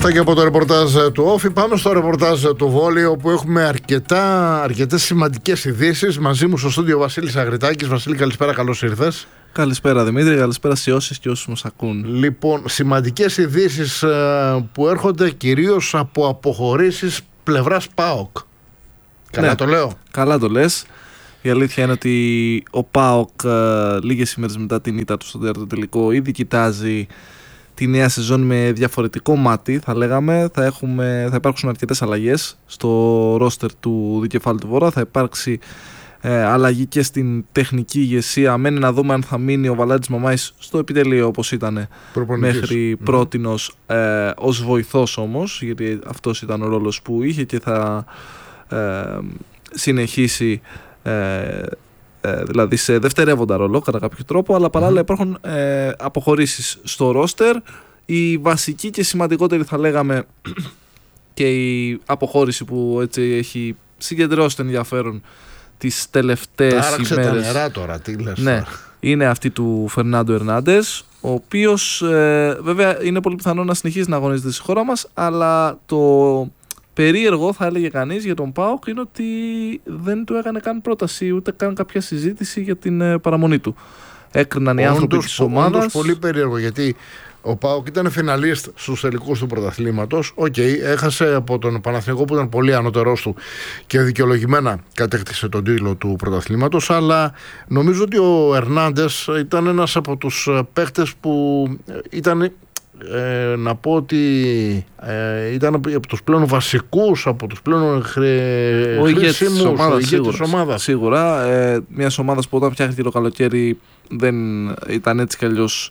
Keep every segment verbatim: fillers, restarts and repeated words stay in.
Αυτά και από το ρεπορτάζ του Όφη. Πάμε στο ρεπορτάζ του Βόλι, όπου έχουμε αρκετά, αρκετές σημαντικές ειδήσεις. Μαζί μου στο στούντιο Βασίλης Αγριτάκης. Βασίλη, καλησπέρα, καλώς ήρθες. Καλησπέρα Δημήτρη, καλησπέρα σε όσες και όσους μας ακούν. Λοιπόν, σημαντικές ειδήσεις που έρχονται κυρίως από αποχωρήσεις πλευράς ΠΑΟΚ. Καλά, ναι, το λέω. Καλά το λες. Η αλήθεια είναι ότι ο ΠΑΟΚ λίγες ημέρες μετά την ήττα του στον τέταρτο τελικό ήδη κοιτάζει τη νέα σεζόν με διαφορετικό μάτι, θα λέγαμε. Θα, έχουμε, θα υπάρξουν αρκετές αλλαγές στο ρόστερ του Δικεφάλου του Βορρά. Θα υπάρξει ε, αλλαγή και στην τεχνική ηγεσία. Μένει να δούμε αν θα μείνει ο Βαλάντης Μαμάης στο επιτελείο όπως ήταν μέχρι mm. πρότινος, ε, ως βοηθός όμως, γιατί αυτός ήταν ο ρόλος που είχε και θα ε, συνεχίσει ε, δηλαδή σε δευτερεύοντα ρόλο κατά κάποιο τρόπο, αλλά παράλληλα υπάρχουν ε, αποχωρήσεις στο ρόστερ. Η βασική και σημαντικότερη, θα λέγαμε, και η αποχώρηση που έτσι έχει συγκεντρώσει το ενδιαφέρον τις τελευταίες Τάραξε ημέρες. Τα νερά τώρα, τι λες, ναι, τώρα. Είναι αυτή του Φερνάντο Ερνάντες, ο οποίος ε, βέβαια είναι πολύ πιθανό να συνεχίσει να αγωνίζεται στη χώρα μας, αλλά το περίεργο, θα έλεγε κανείς, για τον ΠΑΟΚ είναι ότι δεν του έκανε καν πρόταση ούτε καν κάποια συζήτηση για την ε, παραμονή του. Έκριναν οι άνθρωποι της ομάδας. Όντως πολύ περίεργο, γιατί ο ΠΑΟΚ ήταν φιναλίστ στους τελικούς του πρωταθλήματος. Οκ, okay, έχασε από τον Παναθηναϊκό που ήταν πολύ ανώτερός του και δικαιολογημένα κατέκτησε τον τίτλο του πρωταθλήματος. Αλλά νομίζω ότι ο Ερνάντες ήταν ένας από τους παίχτες που ήταν... Ε, να πω ότι ε, ήταν από τους πλέον βασικούς, από τους πλέον χρε... χρήσιμους της ομάδας. Σίγουρα, ε, μιας ομάδας που όταν φτιάχνει το καλοκαίρι δεν ήταν έτσι κι αλλιώς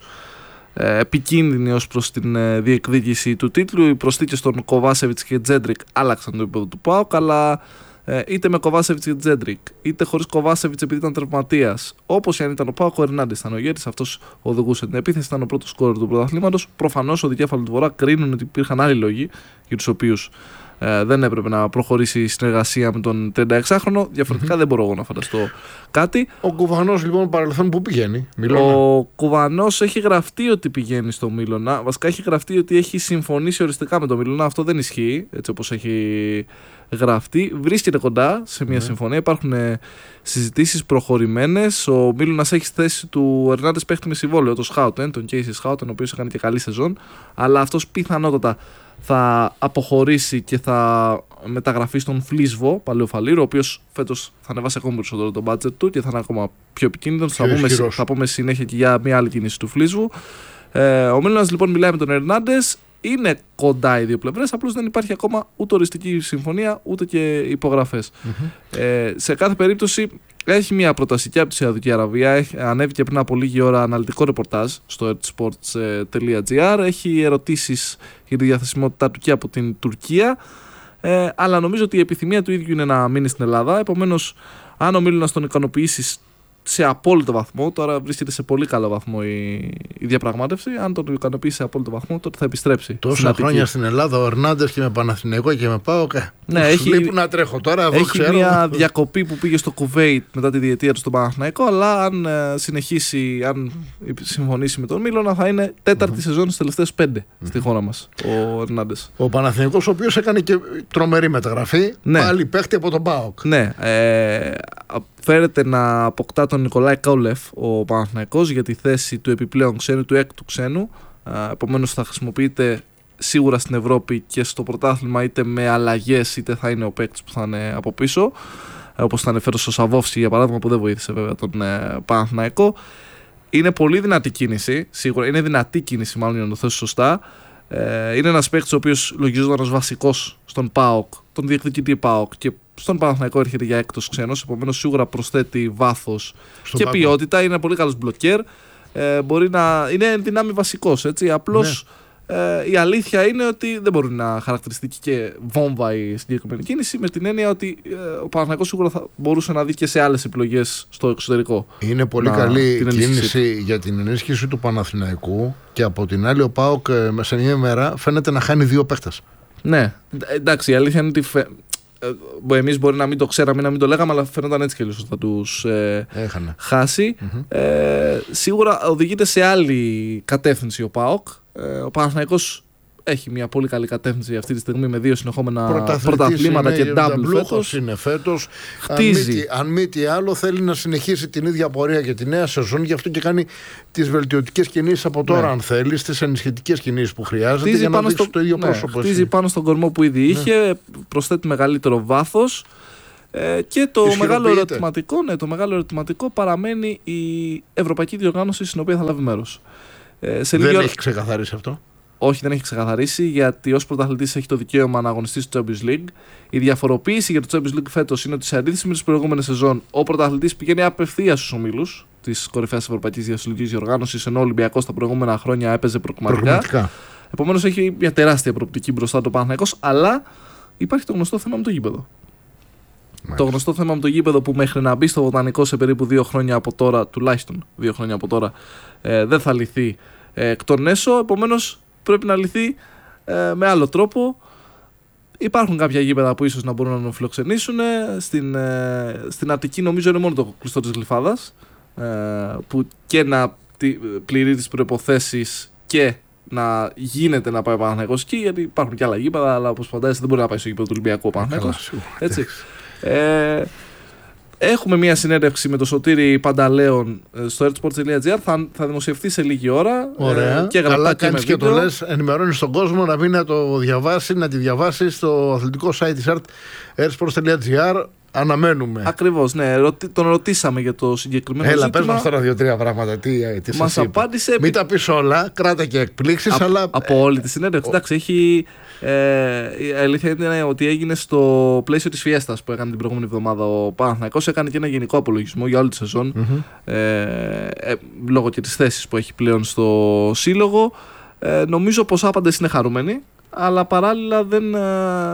ε, επικίνδυνη ως προς την ε, διεκδίκηση του τίτλου. Οι προσθήκες των Κοβάσεβιτς και Τζέντρικ άλλαξαν το επίπεδο του ΠΑΟΚ, αλλά ε, είτε με Κοβάσεβιτς και Τζέντρικ, είτε χωρίς Κοβάσεβιτς επειδή ήταν τραυματίας, όπως και αν ήταν ο ΠΑΟΚ, ο Ερνάντες ήταν ο ηγέτης, αυτός οδηγούσε την επίθεση, ήταν ο πρώτος σκόρερ του πρωταθλήματος. Προφανώς ο Δικέφαλο του Βορρά κρίνουν ότι υπήρχαν άλλοι λόγοι για τους οποίους ε, δεν έπρεπε να προχωρήσει η συνεργασία με τον τριανταεξάχρονο. Διαφορετικά mm-hmm. δεν μπορώ εγώ να φανταστώ κάτι. Ο Κουβανός λοιπόν παρελθόν που πηγαίνει, Μιλώνα. Ο Κουβανός έχει γραφτεί ότι πηγαίνει στο Μίλωνα. Βασικά έχει γραφτεί ότι έχει συμφωνήσει οριστικά με το Μίλωνα. Αυτό δεν ισχύει έτσι όπως έχει γραφτεί. Βρίσκεται κοντά σε μια mm. συμφωνία. Υπάρχουν ε, συζητήσεις προχωρημένες. Ο Μίλωνας έχει στη θέση του Ερνάντες παίχτη με συμβόλαιο, τον Σχάουτεν, τον Κέισι Σχάουτεν, ο οποίος έκανε και καλή σεζόν. Αλλά αυτός πιθανότατα θα αποχωρήσει και θα μεταγραφεί στον Φλίσβο Παλαιοφαλήρο, ο οποίος φέτος θα ανεβάσει ακόμα περισσότερο το budget του και θα είναι ακόμα πιο επικίνδυνος. Θα πούμε, θα πούμε συνέχεια και για μια άλλη κίνηση του Φλίσβου. Ε, ο Μίλωνας λοιπόν μιλάει με τον Ερνάντες. Είναι κοντά οι δύο πλευρές, απλώς δεν υπάρχει ακόμα ούτε οριστική συμφωνία ούτε και υπογραφές. Mm-hmm. Ε, σε κάθε περίπτωση έχει μια πρόταση και από τη Σαουδική Αραβία. Έχει, ανέβηκε πριν από λίγη ώρα αναλυτικό ρεπορτάζ στο ερτsports τελεία τζι άρ. Έχει ερωτήσεις για τη διαθεσιμότητά του και από την Τουρκία. Ε, αλλά νομίζω ότι η επιθυμία του ίδιου είναι να μείνει στην Ελλάδα. Επομένως, αν ο Μίλωνας τον ικανοποιήσει σε απόλυτο βαθμό, τώρα βρίσκεται σε πολύ καλό βαθμό η, η διαπραγμάτευση. Αν τον ικανοποιήσει σε απόλυτο βαθμό, τότε θα επιστρέψει. Τόσα χρόνια στην Ελλάδα, ο Ερνάντες και με Παναθηναϊκό και με ΠΑΟΚ. Ναι, έχει, λείπει να τρέχω τώρα. Εγώ έχει ξέρω. μια διακοπή που πήγε στο Κουβέιτ μετά τη διετία του στον Παναθηναϊκό. Αλλά αν ε, συνεχίσει, αν συμφωνήσει με τον Μίλωνα, θα είναι τέταρτη mm-hmm. σεζόν στις τελευταίες πέντε mm-hmm. στη χώρα μας ο Ερνάντες. Ο Παναθηναϊκός, ο οποίος έκανε και τρομερή μεταγραφή. Ναι. Πάλι παίχτη από τον ΠΑΟΚ. Ναι. Ε, φέρεται να αποκτά τον Νικολάη Κάουλεφ ο Παναθηναϊκός για τη θέση του επιπλέον ξένου, του έκτου ξένου. Επομένως θα χρησιμοποιείται σίγουρα στην Ευρώπη και στο πρωτάθλημα, είτε με αλλαγές είτε θα είναι ο παίκτης που θα είναι από πίσω, όπως θα ανέφερε στο Σαβόφσκι για παράδειγμα, που δεν βοήθησε βέβαια τον ε, Παναθηναϊκό. Είναι πολύ δυνατή κίνηση, σίγουρα είναι δυνατή κίνηση μάλλον για να το θέσει σωστά. Ε, είναι ένας παίκτης ο οποίος λογιζόταν ως βασικός στον ΠΑΟΚ, τον διεκδικητή ΠΑΟΚ, και στον Παναθηναϊκό έρχεται για έκτος ξένος, επομένως σίγουρα προσθέτει βάθος και πάκο. Ποιότητα, είναι πολύ καλός μπλοκέρ, ε, μπορεί να είναι δυνάμει βασικός, έτσι, απλώς ναι. ε, η αλήθεια είναι ότι δεν μπορεί να χαρακτηριστεί και βόμβα η συγκεκριμένη κίνηση, με την έννοια ότι ε, ο Παναθηναϊκός σίγουρα θα μπορούσε να δει και σε άλλες επιλογές στο εξωτερικό. Είναι πολύ να, καλή κίνηση για την ενίσχυση του Παναθηναϊκού, και από την άλλη ο ΠΑΟΚ σε μια μέρα φαίνεται να χάνει δύο παίχτες. Ναι, εντάξει, η αλήθεια είναι ότι φε... εμείς μπορεί να μην το ξέραμε, να μην το λέγαμε, αλλά φαίνονταν έτσι και λίγο θα τους ε, χάσει. Mm-hmm. Ε, σίγουρα οδηγείται σε άλλη κατεύθυνση ο ΠΑΟΚ. Ε, ο Παναθηναϊκός έχει μια πολύ καλή κατεύθυνση αυτή τη στιγμή με δύο συνεχόμενα πρωταθλήματα και double φέτος. Είναι φέτος. Χτίζει. Αν μη τι άλλο, θέλει να συνεχίσει την ίδια πορεία και τη νέα σεζόν, γι' αυτό και κάνει τις βελτιωτικές κινήσεις από τώρα, ναι. αν θέλει, τις ενισχυτικές κινήσεις που χρειάζεται χτίζει για να δείξει στο... το ίδιο ναι, πρόσωπο. Χτίζει εσύ. πάνω στον κορμό που ήδη είχε, ναι. προσθέτει μεγαλύτερο βάθος. Ε, και το μεγάλο, ερωτηματικό, ναι, το μεγάλο ερωτηματικό παραμένει η ευρωπαϊκή διοργάνωση στην οποία θα λάβει μέρος. Ε, σε δεν λίγη... έχει ξεκαθαρίσει αυτό. Όχι, δεν έχει ξεκαθαρίσει, γιατί ως πρωταθλητής έχει το δικαίωμα να αγωνιστεί στο Champions League. Η διαφοροποίηση για το Champions League φέτος είναι ότι σε αντίθεση με τις προηγούμενες σεζόν, ο πρωταθλητής πηγαίνει απευθείας στους ομίλους της κορυφαίας ευρωπαϊκής διασυλλογικής διοργάνωσης, ενώ ο Ολυμπιακός τα προηγούμενα χρόνια έπαιζε προκριματικά. Επομένως έχει μια τεράστια προοπτική μπροστά του Παναθηναϊκός, αλλά υπάρχει το γνωστό θέμα με το γήπεδο. Μάλιστα. Το γνωστό θέμα με το γήπεδο που μέχρι να μπει στο Βοτανικό σε περίπου δύο χρόνια από τώρα, τουλάχιστον δύο χρόνια από τώρα, ε, δεν θα λυθεί ε, εκ των έσω. Επομένως πρέπει να λυθεί ε, με άλλο τρόπο. Υπάρχουν κάποια γήπεδα που ίσως να μπορούν να τον φιλοξενήσουν. Στην, ε, στην Αττική νομίζω είναι μόνο το κλειστό της Γλυφάδας, ε, που και να πληρεί τις προϋποθέσεις και να γίνεται να πάει ο Παναθηναϊκός εκεί, γιατί υπάρχουν και άλλα γήπεδα, αλλά όπως φαντάζεστε δεν μπορεί να πάει στο γήπεδο του Ολυμπιακού ο Παναθηναϊκός. Έτσι. Ε, έχουμε μια συνέντευξη με τον Σωτήρη Πανταλέον στο airsports τελεία gr, θα, θα δημοσιευτεί σε λίγη ώρα. Ωραία. Ε, και καλά κάνεις και, και το λες, ενημερώνεις τον κόσμο να μπει να το διαβάσει, να τη διαβάσει στο αθλητικό site της airsports τελεία gr. Αναμένουμε. Ακριβώς, ναι. Τον ρωτήσαμε για το συγκεκριμένο Έλα, ζήτημα. Έλα, πες μας τώρα δύο-τρία πράγματα. Τι, τι μας απάντησε. Μην τα πεις όλα, κράτα και εκπλήξεις. Α, αλλά... Από όλη τη συνέντευξη. Εντάξει, έχει. Ε, η αλήθεια είναι ότι έγινε στο πλαίσιο της Φιέστας που έκανε την προηγούμενη εβδομάδα ο Παναθηναϊκός. Έκανε και ένα γενικό απολογισμό για όλη τη σεζόν. Mm-hmm. Ε, ε, λόγω και της θέσης που έχει πλέον στο σύλλογο. Ε, νομίζω πως άπαντες είναι χαρούμενοι, αλλά παράλληλα δεν ε,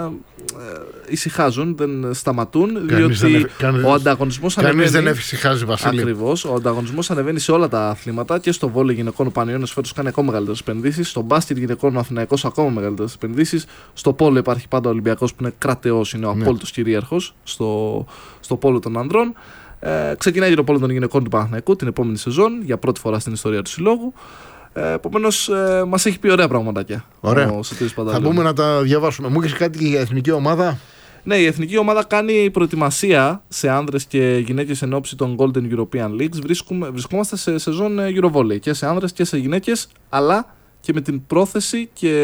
ε, ησυχάζουν, δεν σταματούν, κανείς διότι δεν, κανείς, ο ανταγωνισμός ανεβαίνει. Κανείς δεν ησυχάζει, Βασίλη. Ακριβώς, ο ανταγωνισμός ανεβαίνει σε όλα τα αθλήματα, και στο βόλεϊ γυναικών ο Πανιώνιος φέτος κάνει ακόμα μεγαλύτερες επενδύσεις, στο μπάσκετ γυναικών ο Αθηναϊκός ακόμα μεγαλύτερες επενδύσεις, στο πόλο υπάρχει πάντα ο Ολυμπιακός που είναι κρατεός, είναι ο ναι. απόλυτος κυρίαρχος στο, στο πόλο των ανδρών. Ε, ξεκινάει και το πόλο των γυναικών του Παναθηναϊκού την επόμενη σεζόν για πρώτη φορά στην ιστορία του συλλόγου. Ε, Επομένως, ε, μας έχει πει ωραία πραγματάκια. Ωραία. Θα μπούμε να τα διαβάσουμε. Μου έχεις κάτι για εθνική ομάδα? Ναι, η εθνική ομάδα κάνει προετοιμασία σε άνδρες και γυναίκες εν ώψη των Golden European Leagues. Βρίσκουμε, βρισκόμαστε σε σεζόν Eurovolley και σε άνδρες και σε γυναίκες, αλλά και με την πρόθεση και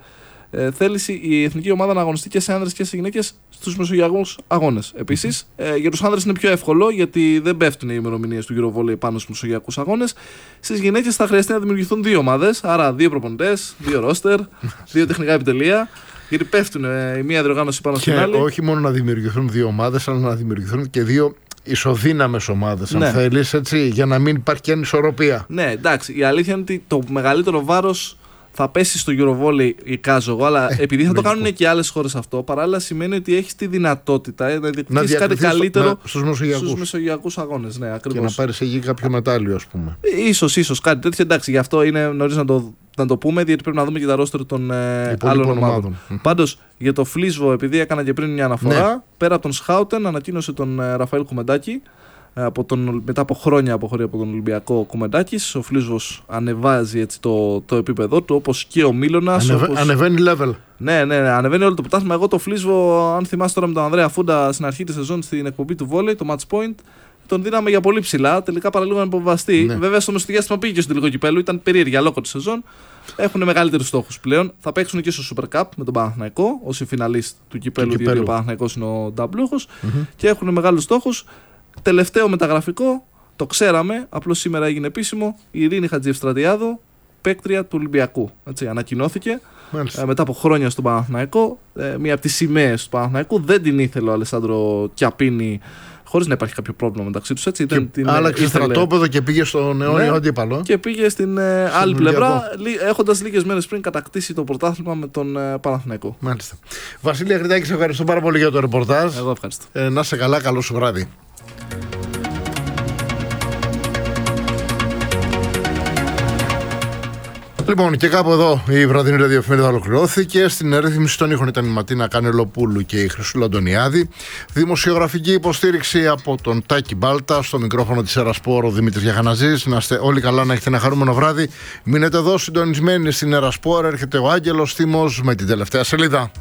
ε, θέληση η εθνική ομάδα να αγωνιστεί και σε άνδρες και σε γυναίκες στους μεσογειακούς αγώνες. Επίσης, ε, για τους άνδρες είναι πιο εύκολο, γιατί δεν πέφτουν οι ημερομηνίες του Eurovolley πάνω στους μεσογειακούς αγώνες. Στις γυναίκες θα χρειαστεί να δημιουργηθούν δύο ομάδες, άρα δύο προπονητές, δύο ρόστερ, δύο τεχνικά επιτελεία. Γιατί πέφτουν ε, η μία διοργάνωση πάνω στην άλλη. Και όχι μόνο να δημιουργηθούν δύο ομάδες, αλλά να δημιουργηθούν και δύο ισοδύναμες ομάδες, ναι. αν θέλεις, έτσι, για να μην υπάρχει και ανισορροπία. Ναι, εντάξει. Η αλήθεια είναι ότι το μεγαλύτερο βάρος θα πέσει στο Eurovolley, εικάζω εγώ, αλλά ε, επειδή θα το κάνουν και άλλες χώρες αυτό, παράλληλα σημαίνει ότι έχεις τη δυνατότητα ε, να διεκδικήσεις κάτι καλύτερο στους μεσογειακούς. μεσογειακούς αγώνες. Ναι, ακριβώς. Και να πάρεις εκεί κάποιο μετάλλιο, ας πούμε. Ίσως, ίσως κάτι τέτοιο. Εντάξει, γι' αυτό είναι νωρίς να το, να το πούμε, γιατί πρέπει να δούμε και τα ρόστερ των ε, άλλων ομάδων. ομάδων. Πάντως, για το Φλίσβο, επειδή έκανα και πριν μια αναφορά, ναι. πέρα από τον Σχάουτεν, ανακοίνωσε τον ε, Ραφαήλ Κουμεντάκη. Από τον, μετά από χρόνια αποχωρεί από τον Ολυμπιακό Κουμεντάκης. Ο Φλίσβος ανεβάζει έτσι το, το επίπεδο του, όπως και ο Μίλωνας. Ανεβα, όπως... Ανεβαίνει level. Ναι, ναι, ναι, ανεβαίνει όλο το πρωτάθλημα. Εγώ το Φλίσβο, αν θυμάσαι τώρα με τον Ανδρέα Φούντα στην αρχή της σεζόν στην εκπομπή του Volley, το Match Point, τον δίναμε για πολύ ψηλά. Τελικά παραλίγο να υποβαστεί. Ναι. Βέβαια στο μεσοδιάστημα πήγε και στο τελικό κυπέλου, ήταν περίεργη αλόκο τη σεζόν. Έχουν μεγαλύτερους στόχους πλέον. Θα παίξουν και στο Super Cup με τον Παναθηναϊκό, όσοι φιναλίστ του κυπέλου, διότι ο Παναθηναϊκός είναι ο νταμπλούχος. Mm-hmm. Και έχουν μεγάλους στόχους. Τελευταίο μεταγραφικό, το ξέραμε, απλώς σήμερα έγινε επίσημο, η Ειρήνη Χατζιευστρατιάδου, παίκτρια του Ολυμπιακού. Έτσι, ανακοινώθηκε ε, μετά από χρόνια στον Παναθηναϊκό, ε, μία από τις σημαίες του Παναθηναϊκού. Δεν την ήθελε ο Αλεσάνδρο Κιαπίνη, χωρίς να υπάρχει κάποιο πρόβλημα μεταξύ τους. Έτσι, και την, άλλαξε ήθελε... στρατόπεδο και πήγε στον αιώνιο αντίπαλο. Και πήγε στην ε, άλλη πλευρά, έχοντας λίγες μέρες πριν κατακτήσει το πρωτάθλημα με τον ε, Παναθηναϊκό. Μάλιστα. Βασίλη Αγριτάκη, σε ευχαριστώ πάρα πολύ για το ρεπορτάζ. Εγώ ευχαριστώ. Ε, να είσαι καλά, καλό σου βράδυ. Λοιπόν, και κάπου εδώ η βραδινή ραδιοεφημερίδα ολοκληρώθηκε. Στην ρύθμιση των ήχων ήταν η Ματίνα Κανελοπούλου και η Χρυσούλα Αντωνιάδη. Δημοσιογραφική υποστήριξη από τον Τάκη Μπάλτα. Στο μικρόφωνο της Ερασπόρ ο Δημήτρης Γιαχαναζής. Να είστε όλοι καλά, να έχετε ένα χαρούμενο βράδυ. Μείνετε εδώ συντονισμένοι στην Ερασπόρ. Έρχεται ο Άγγελος Θήμος με την τελευταία σελίδα.